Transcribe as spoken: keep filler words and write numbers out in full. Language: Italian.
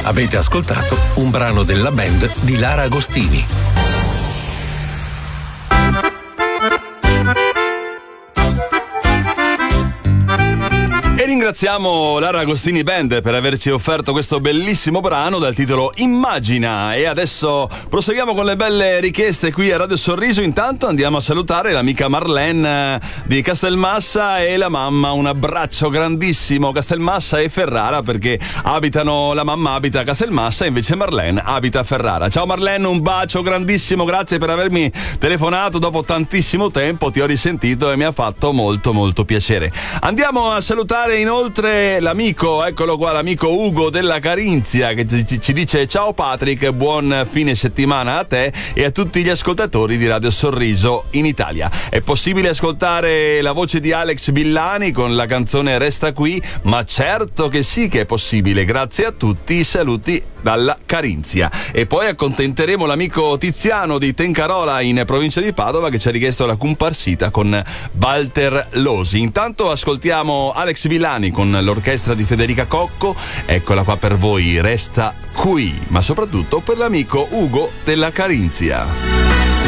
Avete ascoltato un brano della band di Lara Agostini. E ringraziamo Lara Agostini Band per averci offerto questo bellissimo brano dal titolo Immagina. E adesso proseguiamo con le belle richieste qui a Radio Sorriso. Intanto andiamo a salutare l'amica Marlene di Castelmassa e la mamma. Un abbraccio grandissimo, Castelmassa e Ferrara, perché abitano, la mamma abita a Castelmassa e invece Marlene abita a Ferrara. Ciao Marlene, un bacio grandissimo, grazie per avermi telefonato dopo tantissimo tempo, ti ho risentito e mi ha fatto molto molto piacere. Andiamo a salutare inoltre l'amico, eccolo qua, l'amico Ugo della Carinzia, che ci dice: ciao Patrick, buon fine settimana a te e a tutti gli ascoltatori di Radio Sorriso in Italia. È possibile ascoltare la voce di Alex Villani con la canzone Resta qui? Ma certo che sì che è possibile, grazie a tutti, saluti dalla Carinzia. E poi accontenteremo l'amico Tiziano di Tencarola in provincia di Padova, che ci ha richiesto la comparsita con Walter Losi. Intanto ascoltiamo Alex Villani con l'orchestra di Federica Cocco, eccola qua per voi, Resta qui, ma soprattutto per l'amico Ugo della Carinzia.